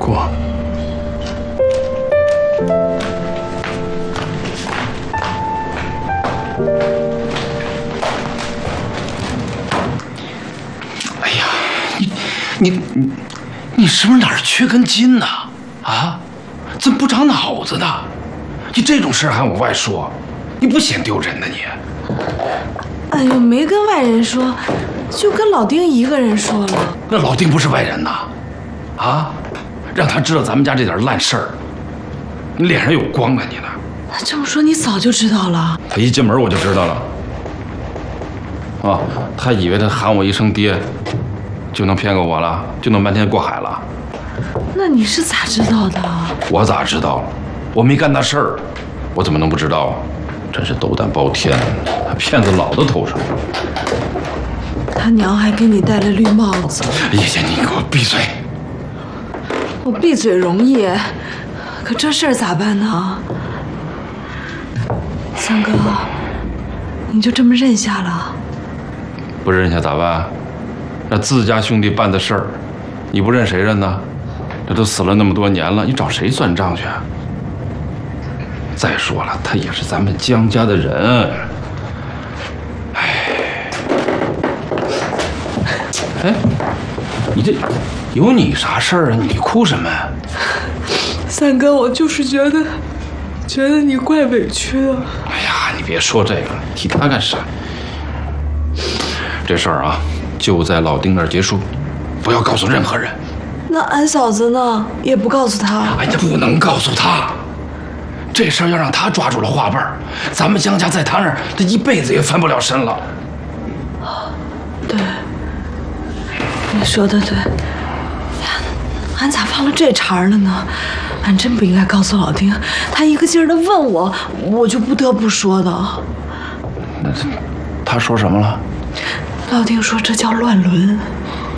过。 哎呀，你是不是哪儿缺根筋呢？啊，怎么不长脑子呢？你这种事还往外说，你不嫌丢人呢你？ 哎呦，没跟外人说，就跟老丁一个人说了。 那老丁不是外人呐，啊，让他知道咱们家这点烂事儿，你脸上有光啊你呢？ 这么说你早就知道了？ 他一进门我就知道了。啊，他以为他喊我一声爹，就能骗过我了，就能瞒天过海了。 那你是咋知道的？ 我咋知道？我没干那事儿，我怎么能不知道啊？真是斗胆包天，骗子老子头上。 他娘还给你戴了绿帽子。 叶姐，你给我闭嘴！ 我闭嘴容易，可这事儿咋办呢？三哥，你就这么认下了？ 不认下咋办？那自家兄弟办的事儿，你不认谁认呢？这都死了那么多年了，你找谁算账去？再说了，他也是咱们江家的人。哎，你这有你啥事儿啊？你哭什么呀？ 三哥，我就是觉得你怪委屈的。 哎呀，你别说这个了，提他干啥？这事儿啊，就在老丁那儿结束，不要告诉任何人。 那俺嫂子呢？也不告诉他？ 哎呀，不能告诉他。这事儿要让他抓住了话瓣儿，咱们江家在他那儿，他一辈子也翻不了身了。 对，你说的对。呀，俺咋忘了这茬了呢？俺真不应该告诉老丁，他一个劲儿的问我，我就不得不说的。 那他说什么了？ 老丁说这叫乱伦。